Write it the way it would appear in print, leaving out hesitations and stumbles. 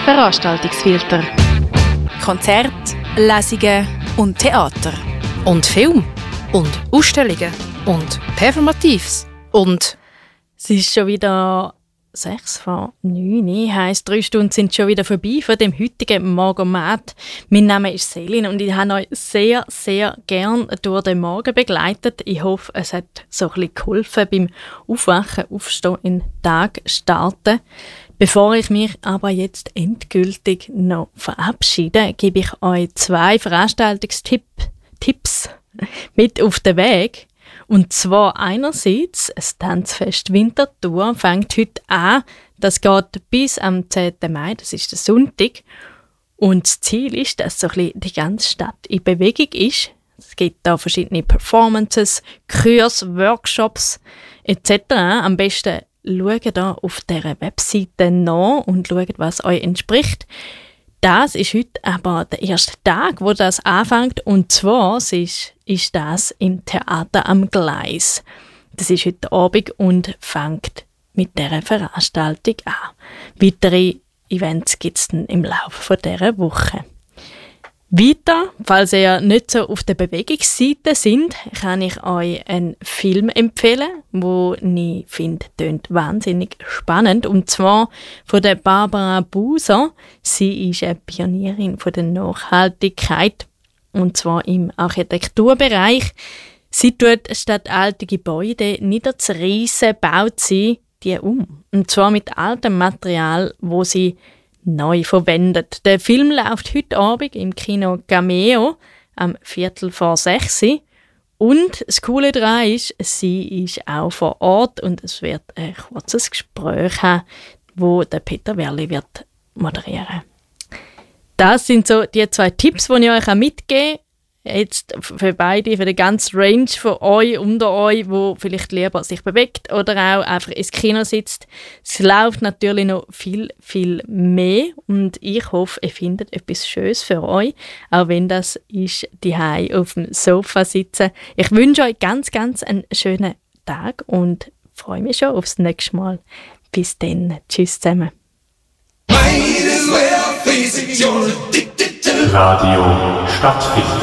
Veranstaltungsfilter. Konzerte, Lesungen und Theater. Und Film. Und Ausstellungen. Und Performatives. Und... Es ist schon wieder 8:06, heisst 3 Stunden sind schon wieder vorbei von dem heutigen Morgenmat. Mein Name ist Selin und ich habe euch sehr, sehr gern durch den Morgen begleitet. Ich hoffe, es hat so ein bisschen geholfen beim Aufwachen, Aufstehen, in den Tag starten. Bevor ich mich aber jetzt endgültig noch verabschiede, gebe ich euch 2 Veranstaltungstipps mit auf den Weg. Und zwar einerseits, das Tanzfest Winterthur fängt heute an. Das geht bis am 10. Mai, das ist der Sonntag. Und das Ziel ist, dass so ein bisschen die ganze Stadt in Bewegung ist. Es gibt da verschiedene Performances, Kurse, Workshops etc. Am besten schaut da auf dieser Webseite nach und schaut, was euch entspricht. Das ist heute aber der erste Tag, wo das anfängt, und zwar ist das im Theater am Gleis. Das ist heute Abend und fängt mit dieser Veranstaltung an. Weitere Events gibt es dann im Laufe dieser Woche. Weiter, falls ihr nicht so auf der Bewegungsseite sind, kann ich euch einen Film empfehlen, wo ich finde, tönt wahnsinnig spannend. Und zwar von der Barbara Buser. Sie ist eine Pionierin von der Nachhaltigkeit, und zwar im Architekturbereich. Sie tut statt alte Gebäude niederzureissen, baut sie die um. Und zwar mit altem Material, wo sie neu verwendet. Der Film läuft heute Abend im Kino Cameo am 5:45. Und das Coole daran ist, sie ist auch vor Ort und es wird ein kurzes Gespräch haben, wo der Peter Werli wird moderieren. Das sind so die 2 Tipps, die ich euch mitgeben kann. Jetzt für beide, für die ganze Range von euch, unter euch, wo vielleicht lieber sich bewegt oder auch einfach ins Kino sitzt. Es läuft natürlich noch viel, viel mehr und ich hoffe, ihr findet etwas Schönes für euch, auch wenn das ist, daheim auf dem Sofa sitzen. Ich wünsche euch ganz, ganz einen schönen Tag und freue mich schon aufs nächste Mal. Bis dann. Tschüss zusammen. Radio Stadtfilter.